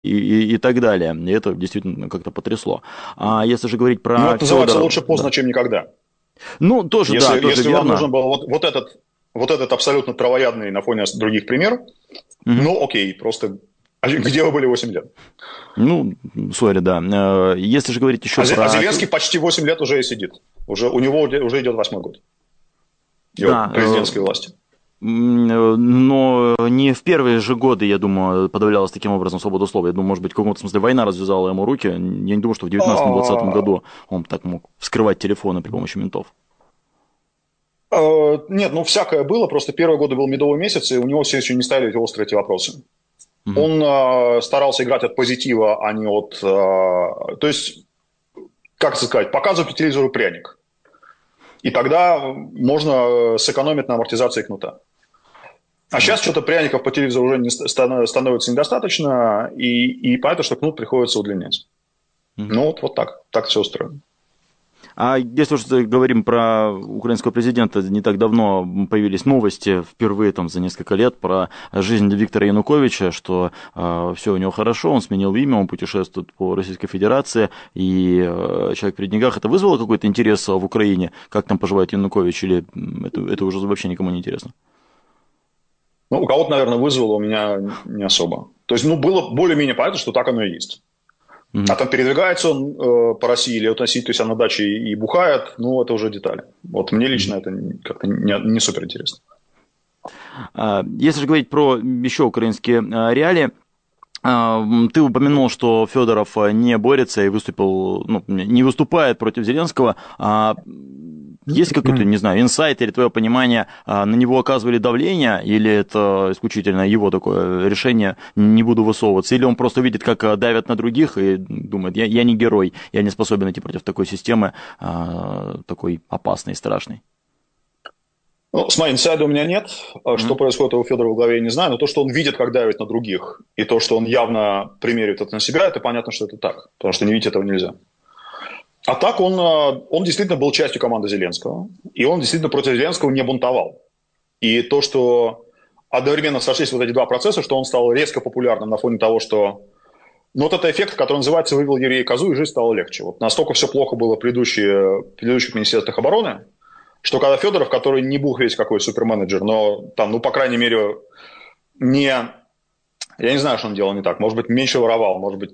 и так далее. И это действительно как-то потрясло. А если же говорить Ну, про это называется Федора... лучше поздно, Да. чем никогда. Ну, тоже, да, тоже Если вам верно. нужен был вот этот абсолютно травоядный на фоне других пример, Мгм. ну, окей, просто где вы были 8 лет? Ну, сори, да. Если же говорить еще А про... Зеленский почти 8 лет уже и сидит. У него уже идет 8-й год его Да, президентской власти. но не в первые же годы, я думаю, подавлялась таким образом свобода слова. Я думаю, может быть, в каком-то смысле война развязала ему руки. Я не думаю, что в 19-20 А, году он так мог вскрывать телефоны при помощи ментов. Нет, ну всякое было, просто первые годы был медовый месяц, и у него все еще не ставили эти острые эти вопросы. Мгм. Он старался играть от позитива, а не от... то есть, как это сказать, показывать по телевизору пряник. И тогда можно сэкономить на амортизации кнута. А Да. сейчас что-то пряников по телевизору уже становится недостаточно, и понятно, что кнут приходится удлинять. Мгм. Ну, вот так. Так все устроено. А если уж говорим про украинского президента, не так давно появились новости, впервые там за несколько лет, про жизнь Виктора Януковича, что все у него хорошо, он сменил имя, он путешествует по Российской Федерации, и человек при деньгах. Это вызвало какой-то интерес в Украине, как там поживает Янукович, или это уже вообще никому не интересно? Ну, у кого-то, наверное, вызвало, у меня не особо. То есть, ну, было более-менее понятно, что так оно и есть. А Мгм. там передвигается он по России или вот сидит, то есть он на даче и бухает, ну, это уже детали. Вот мне лично это как-то не супер интересно. Если же говорить про еще украинские реалии, ты упомянул, что Федоров не борется и выступил, ну, не выступает против Зеленского. Есть какой-то, не знаю, инсайт или твое понимание, на него оказывали давление, или это исключительно его такое решение, не буду высовываться, или он просто видит, как давят на других и думает, я не герой, я не способен идти против такой системы, такой опасной и страшной. Ну, смотри, инсайда у меня нет. Что Мгм. происходит у Федора в голове, я не знаю. Но то, что он видит, как давит на других, и то, что он явно примерит это на себя, это понятно, что это так. Потому что не видеть этого нельзя. А так он действительно был частью команды Зеленского. И он действительно против Зеленского не бунтовал. И то, что одновременно сошлись вот эти два процесса, что он стал резко популярным на фоне того, что... Ну, вот это эффект, который называется «вывел еврея козу, и жизнь стала легче». Вот настолько все плохо было в предыдущих министерствах обороны, что когда Федоров, который не бог весь какой суперменеджер, но там, ну, по крайней мере, не... Я не знаю, что он делал не так. Может быть, меньше воровал, может быть,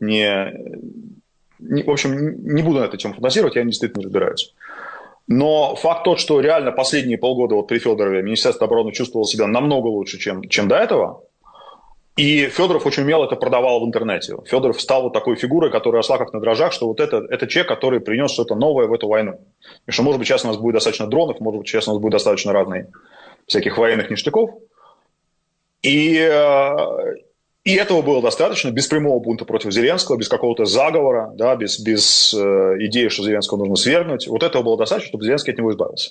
в общем, не буду на эту тему фантазировать, я действительно разбираюсь. Но факт тот, что реально последние полгода вот при Федорове Министерство обороны чувствовало себя намного лучше, чем до этого. И Федоров очень умело это продавал в интернете. Федоров стал вот такой фигурой, которая росла как на дрожжах, что вот это человек, который принес что-то новое в эту войну. И что, может быть, сейчас у нас будет достаточно дронов, может быть, сейчас у нас будет достаточно разных всяких военных ништяков. И, и этого было достаточно, без прямого бунта против Зеленского, без какого-то заговора, да, без идеи, что Зеленского нужно свергнуть. Вот этого было достаточно, чтобы Зеленский от него избавился.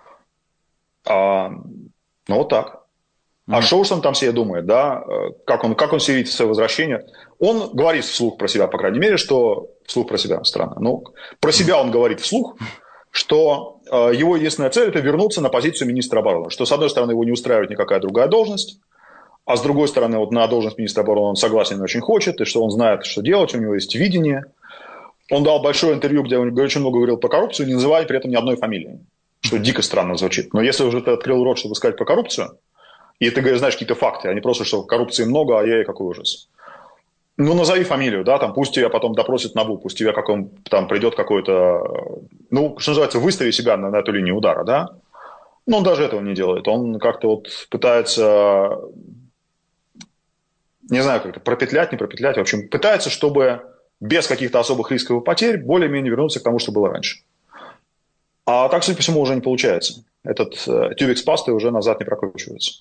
Ну, вот так. А Мгм. что уж он там себе думает, да, как он себе видит свое возвращение. Он говорит вслух про себя, по крайней мере, что... Вслух про себя, странно. Ну, про себя он говорит вслух, что его единственная цель – это вернуться на позицию министра обороны. Что, с одной стороны, его не устраивает никакая другая должность, а с другой стороны, вот на должность министра обороны он согласен и очень хочет, и что он знает, что делать, у него есть видение. Он дал большое интервью, где он очень много говорил про коррупцию, не называя при этом ни одной фамилии. Что дико странно звучит. Но если уже ты открыл рот, чтобы сказать про коррупцию, и ты говоришь, знаешь, какие-то факты, а не просто, что коррупции много, а ей какой ужас. Ну, назови фамилию, да, там, пусть тебя потом допросит НАБУ, пусть тебе там придет какой-то, ну, что называется, выстави себя на эту линию удара, да. Но он даже этого не делает. Он как-то вот пытается, не знаю, как-то пропетлять, не пропетлять, в общем, пытается, чтобы без каких-то особых рисков и потерь более-менее вернуться к тому, что было раньше. А так, судя по всему, уже не получается. Этот тюбик с пастой уже назад не прокручивается.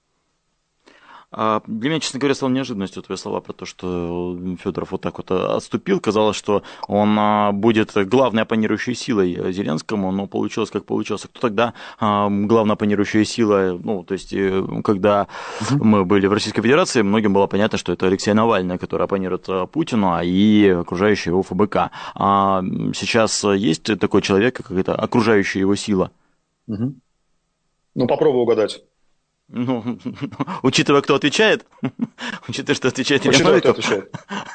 Для меня, честно говоря, стало неожиданностью твои слова про то, что Федоров вот так вот отступил. Казалось, что он будет главной оппонирующей силой Зеленскому, но получилось, как получилось. А кто тогда главная оппонирующая сила? Ну, то есть, когда мы были в Российской Федерации, многим было понятно, что это Алексей Навальный, который оппонирует Путину, и окружающая его ФБК. А сейчас есть такой человек, какая-то окружающая его сила? Угу. Ну, попробуй угадать. Ну, учитывая, кто отвечает, учитывая, что отвечает Илья Учитывая, кто Новиков, отвечает.